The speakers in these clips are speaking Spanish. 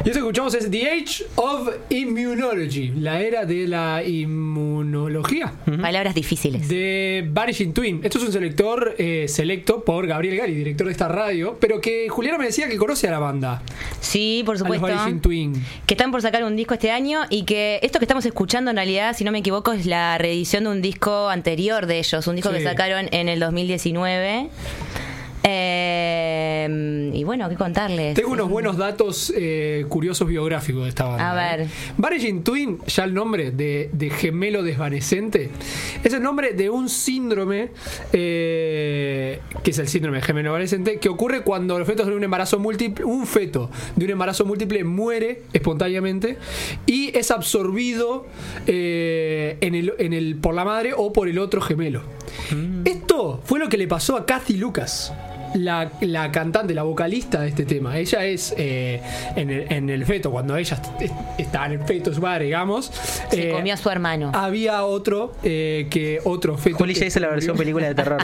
Y eso que escuchamos es The Age of Immunology, la era de la inmunología. Palabras difíciles. De Vanishing Twin. Esto es un selector selecto por Gabriel Gali, director de esta radio, pero que Juliana me decía que conoce a la banda. Sí, por A supuesto. los Vanishing Twin. Que están por sacar un disco este año y que esto que estamos escuchando en realidad, si no me equivoco, es la reedición de un disco anterior de ellos, un disco Sí. que sacaron en el 2019. Y bueno, ¿qué contarles? Tengo unos buenos datos curiosos biográficos de esta banda. A ver. Vanishing Twin, ya el nombre de gemelo desvanecente, es el nombre de un síndrome, que es el síndrome de gemelo desvanecente, que ocurre cuando los fetos de un embarazo múltiple, un feto de un embarazo múltiple muere espontáneamente y es absorbido por la madre o por el otro gemelo. Esto fue lo que le pasó a Kathy Lucas, la cantante, la vocalista de este tema. Ella es en el feto, cuando ella estaba en el feto, su madre, digamos, Se comió a su hermano. había otro feto. Juli ya hizo la versión película de terror.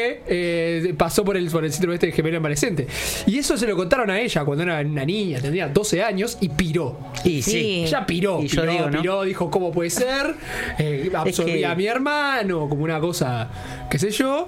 Y pasó por el síndrome de gemelo envanescente. Y eso se lo contaron a ella cuando era una niña, tenía 12 años y piró. Y Sí. sí. Ella piró, Y yo digo, ¿no? piró, dijo, ¿cómo puede ser? Absorbía Es que- a mi hermano, como una cosa, qué sé yo.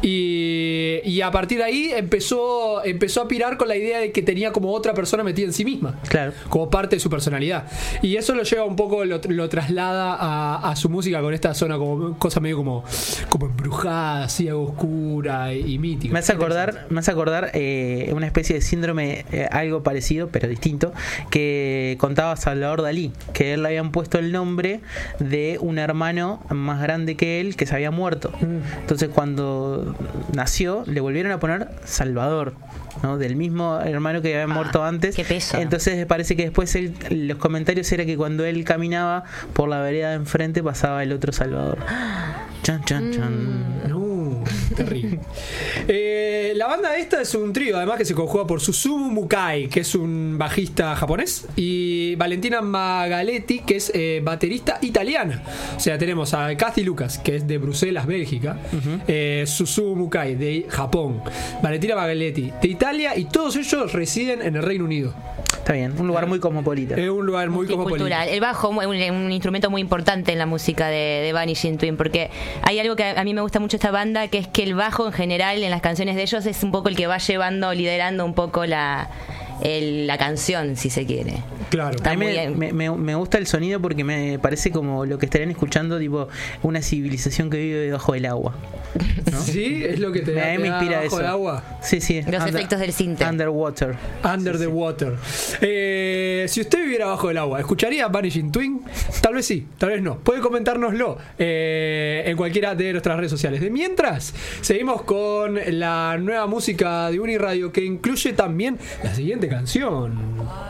Y a partir de ahí empezó a pirar con la idea de que tenía como otra persona metida en sí misma. Claro. Como parte de su personalidad. Y eso lo lleva un poco, lo traslada a su música con esta zona, como cosa medio como embrujada, así, algo oscura y mítica. Me hace acordar una especie de síndrome, algo parecido, pero distinto, que contaba Salvador Dalí, que él le habían puesto el nombre de un hermano más grande que él que se había muerto. Entonces cuando nació, le volvieron a poner Salvador, ¿no? Del mismo hermano que había muerto antes. qué peso. Entonces parece que después los comentarios era que cuando él caminaba por la vereda de enfrente pasaba el otro Salvador. Chan, chan, chan. No, terrible. La banda esta es un trío, además, que se conjuga por Susumu Mukai, que es un bajista japonés, y Valentina Magaletti, que es baterista italiana. O sea, tenemos a Kathy Lucas, que es de Bruselas, Bélgica, Susumu Mukai, de Japón, Valentina Magaletti, de Italia, y todos ellos residen en el Reino Unido. Está bien, un lugar muy cosmopolita. Es un lugar muy cosmopolita. Multicultural. El bajo es un instrumento muy importante en la música de Vanishing Twin, porque hay algo que a mí me gusta mucho de esta banda, que es que el bajo en general en las canciones de ellos es un poco el que va llevando, liderando un poco la canción, si se quiere. Claro. Está A mí muy bien. me gusta el sonido porque me parece como lo que estarían escuchando, tipo una civilización que vive debajo del agua, ¿no? Sí, es lo que te A mí me da inspira bajo eso. el agua. Sí, sí. Los efectos del synth. Underwater. Under the Water. Si usted viviera bajo el agua, ¿escucharía Vanishing Twin? Tal vez sí, tal vez no. Puede comentárnoslo en cualquiera de nuestras redes sociales. De mientras, seguimos con la nueva música de Uniradio, que incluye también la siguiente canción.